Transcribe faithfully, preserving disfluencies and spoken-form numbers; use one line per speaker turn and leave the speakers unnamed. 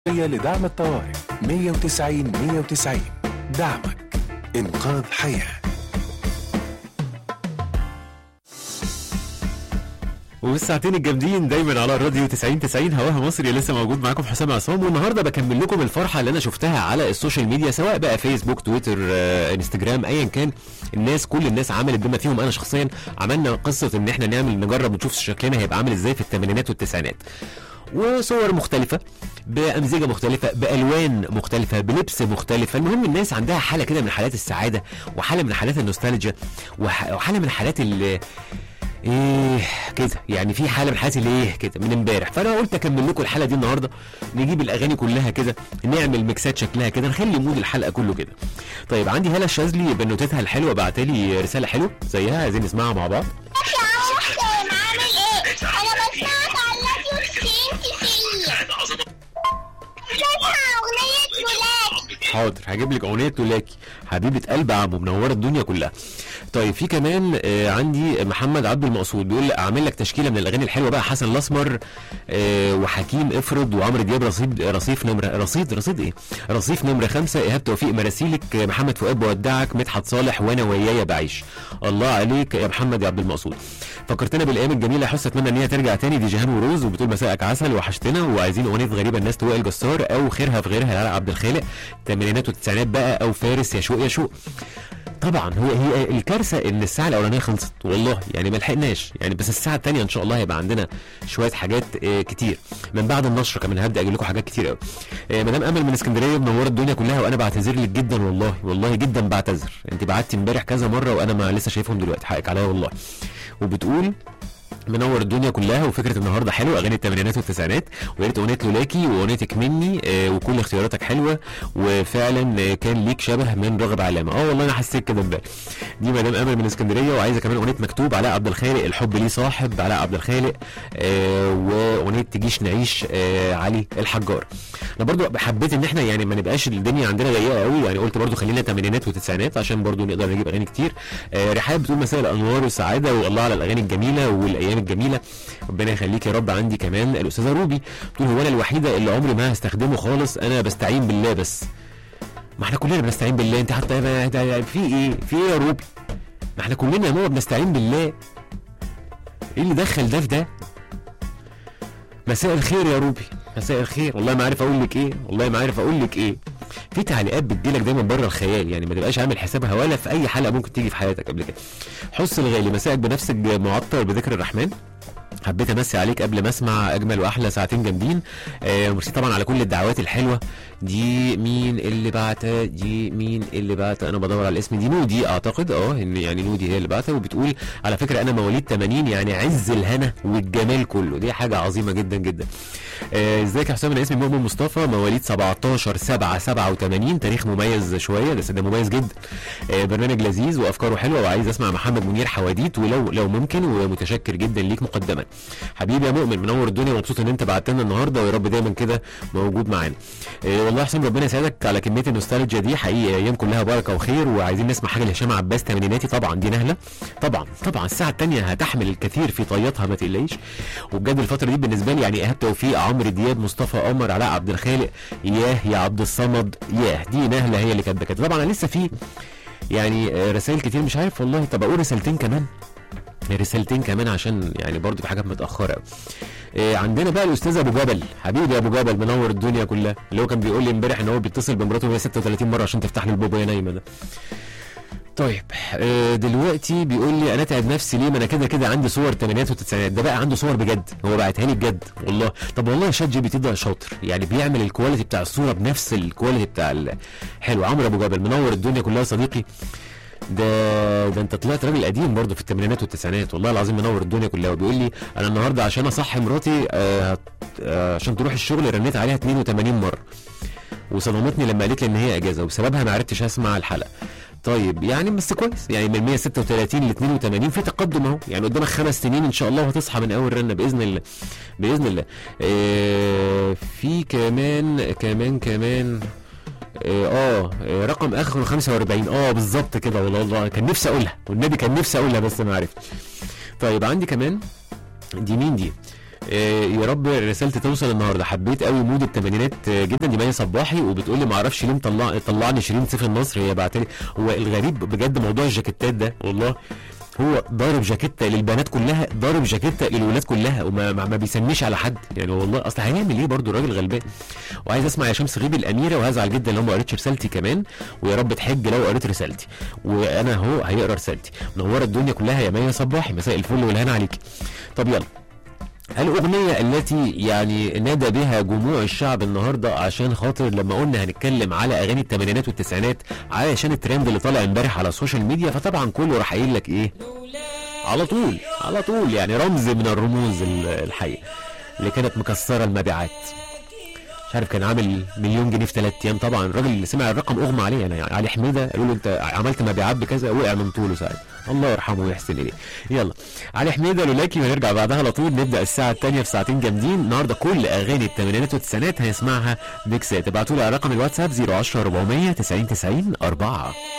لدعم الطوارئ مية وتسعين مية وتسعين. دعمك إنقاذ حياة.
والساعتين الجامدين دايما على الراديو تسعين تسعين هواها مصري. لسه موجود معاكم حسام عصام، والنهارده بكمل لكم الفرحه اللي انا شفتها على السوشيال ميديا، سواء بقى فيسبوك، تويتر، آه، انستجرام، ايا كان. الناس كل الناس عملت بما فيهم انا شخصيا عملنا قصه ان احنا نعمل نجرب نشوف شكلنا هيبقى عامل ازاي في الثمانينات والتسعينات، وصور مختلفة بأمزجة مختلفة بألوان مختلفة بلبس مختلف. المهم الناس عندها حالة كده من حالات السعادة، وحالة من حالات النوستالجيا، وحالة من حالات ال ايه كده، يعني في حاله من حالات الايه كده من امبارح. فانا قلت اكمل لكم الحلقه دي النهارده، نجيب الاغاني كلها كده، نعمل ميكسات شكلها كده، نخلي مود الحلقه كله كده. طيب عندي هلا الشاذلي بنوتتها الحلوه بعتلي رساله حلوه زيها، عايزين نسمعها مع بعض. حاضر، هجيب لك اغنيه لولاكي حبيبه قلب عمو منوره الدنيا كلها. طيب في كمان آه عندي محمد عبد المقصود بيقول اعمل لك تشكيله من الاغاني الحلوه بقى، حسن الاسمر آه وحكيم افرض وعمرو دياب، رصيد رصيف نمره رصيد رصيد ايه رصيف نمره خمسة، ايهاب توفيق، مراسيلك، محمد فؤاد بودعك، مدحت صالح، وانا ويايا بعيش. الله عليك يا محمد يا عبد المقصود، فكرتنا بالايام الجميله. حس اتمنى ان هي ترجع تاني. دي جيهان وروز وبتقول مساءك عسل وحشتنا، وعايزين اغنيه غريبه الناس توائل الجسار، او خيرها في غيرها لعلاء عبد الخالق، الثمانينات والتسعينات بقى، او فارس يا شوق يا شوق. طبعا هو هي الكارثه ان الساعه الاولانيه خلصت والله، يعني ما لحقناش يعني، بس الساعه الثانيه ان شاء الله هيبقى عندنا شويه حاجات آه كتير من بعد النشر كمان، هبدا اجيب لكم حاجات كتير قوي. آه مدام امل من اسكندريه منوره الدنيا كلها، وانا بعتذر لك جدا والله والله جدا بعتذر، انت بعتي امبارح كذا مره وانا ما لسه شايفهم دلوقتي، حقك عليا والله. وبتقول منور الدنيا كلها، وفكره النهارده حلوه، اغاني الثمانينات والتسعينات، ويا ريت اغنيه لولاكي واغنيتك مني، آه وكل اختياراتك حلوه، وفعلا آه كان ليك شبه من راغب علامه. اه والله انا حسيت كده امبارح. دي مدام امل من اسكندريه، وعايزه كمان اغنيه مكتوب علاء عبد الخالق، الحب ليه صاحب علاء عبد الخالق، آه واغنيه تجيش نعيش آه علي الحجار. انا برضو حبيت ان احنا يعني ما نبقاش الدنيا عندنا ضيقه قوي، يعني قلت برضو خلينا ثمانينات وتسعينات عشان برضو نقدر نجيب اغاني كتير. آه رحاب بتقول مساء الانوار والسعاده، والله على الاغاني الجميله والايام الجميله، ربنا يخليك يا رب. عندي كمان الاستاذه روبي بتقول هو انا الوحيده اللي عمري ما هستخدمه خالص، انا بستعين بالله بس. ما احنا كلنا بنستعين بالله، انت حتى في ايه في ايه يا روبي؟ ما احنا كلنا يا ماما بنستعين بالله، ايه اللي دخل ده في ده؟ مساء الخير يا روبي، مساء الخير. والله ما عارف اقول لك ايه، والله ما عارف اقول لك ايه. في تعليقات بتجيلك دايما بره الخيال، يعني ما تبقاش عامل حسابها ولا في اي حلقه ممكن تيجي في حياتك قبل كده. حس الغالي مساءك بنفسك معطر بذكر الرحمن، حبيت امسي عليك قبل ما اسمع اجمل واحلى ساعتين جامدين. آه ميرسي طبعا على كل الدعوات الحلوه. دي مين اللي بعتها؟ دي مين اللي بعتها؟ انا بدور على الاسم. دي نودي اعتقد، اه ان يعني نودي هي اللي بعتها، وبتقول على فكره انا مواليد ثمانين، يعني عز الهنا والجمال كله، دي حاجه عظيمه جدا جدا. ازيك يا حسام؟ انا اسمي مؤمن مصطفى، مواليد سبعتاشر سبعة سبعة وثمانين، تاريخ مميز شويه بس ده مميز جدا. آه برنامج لذيذ وافكاره حلوه، وعايز اسمع محمد منير حواديت ولو لو ممكن، ومتشكر جدا ليك مقدما. حبيبي يا مؤمن منور الدنيا، ومبسوط ان انت بعت لنا النهارده، ويا رب دايما كده موجود معانا. آه والله يا حسام ربنا يسعدك على كميه النوستالجيا دي، حقيقي ايام كلها بركه وخير. وعايزين نسمع حاجه لهشام عباس ثمانيناتي طبعا، دي نهله طبعا طبعا. الساعه الثانيه هتحمل الكثير في طياتها ما تقلقيش. وبجد الفتره دي بالنسبه لي يعني ايهاب توفيق، عمرو دياب، مصطفى قمر، علاء عبد الخالق، ياه يا عبد الصمد، ياه دي نهله هي اللي كانت كده. طبعا انا لسه في يعني رسائل كتير مش عارف والله. طب اقول رسالتين كمان، رسالتين كمان عشان يعني برضو في حاجات متاخره قوي. إيه عندنا بقى الاستاذ ابو جبل، حبيبي يا ابو جبل منور الدنيا كلها، اللي هو كان بيقول لي امبارح ان هو بيتصل بمراته وهي ستة وثلاثين مره عشان تفتح له الباب وهي نايمه ده. طيب آه دلوقتي بيقول لي انا تعب نفسي ليه، ما انا كده كده عندي صور الثمانينات والتسعينات. ده بقى عنده صور بجد، هو بعتها لي بجد والله. طب والله شات جي بي تي ده شاطر، يعني بيعمل الكواليتي بتاع الصوره بنفس الكواليتي بتاع حلو. عمرو ابو جبل منور الدنيا كلها صديقي. ده ده انت طلعت راجل قديم برضه في الثمانينات والتسعينات، والله العظيم منور الدنيا كلها. وبيقول لي انا النهارده عشان اصحي مراتي آه آه عشان تروح الشغل رنيت عليها اتنين وتمانين مره، وصدمتني لما قالت لي ان هي اجازه، وبسببها ما عرفتش اسمع الحلقه. طيب يعني بس كويس، يعني من مية وستة وثلاثين ل اتنين وتمانين في تقدم اهو، يعني قدامك خمس سنين ان شاء الله وهتصحى من اول رنه باذن الله باذن الله. آه في كمان كمان كمان اه, آه رقم اخر خمسة واربعين، اه بالظبط كده والله، والله كان نفسي اقولها والنبي كان نفسي اقولها بس ما عرفتش. طيب عندي كمان دي مين دي؟ آه يا رب رسالتي توصل النهارده، حبيت قوي مود الثمانينات جدا. دي مي صباحي وبتقول لي ما اعرفش ليه مطلع طلعني شيرين سيف النصر، هي بعتلي. هو الغريب بجد موضوع الجاكيتات ده والله، هو ضارب جاكيته للبنات كلها، ضارب جاكيته للولاد كلها، وما ما بيسميش على حد يعني والله. اصل هيعمل ايه برضه الراجل غلبان. وعايز اسمع يا شمس غيبي الاميره، وهزعل جدا لو ما قريتش رسالتي كمان، ويا رب تحج لو قريت رسالتي، وانا اهو هيقرا رسالتي. منوره الدنيا كلها يا مي صباحي، مساء الفل والهنا عليكي. طب يلا، الأغنية التي يعني نادى بها جموع الشعب النهارده، عشان خاطر لما قلنا هنتكلم على أغاني الثمانينات والتسعينات علشان الترند اللي طالع امبارح على السوشيال ميديا، فطبعا كله راح قايل لك إيه؟ على طول على طول يعني رمز من الرموز الحقيقة اللي كانت مكسرة المبيعات. مش عارف كان عامل مليون جنيه في ثلاث ايام. طبعا الراجل اللي سمع الرقم اغمى عليه يعني. علي حميده قالوا له انت عملت مبيعات بكذا، وقع من طوله ساعتها، الله يرحمه ويحسن اليه. يلا علي حميده لولاكي، ونرجع بعدها على طول نبدا الساعه الثانيه في ساعتين جامدين النهارده. كل اغاني الثمانينات والتسعينات هنسمعها ميكسات. ابعتوا لي على رقم الواتساب صفر عشرة أربعمية تسعين تسعين أربعة.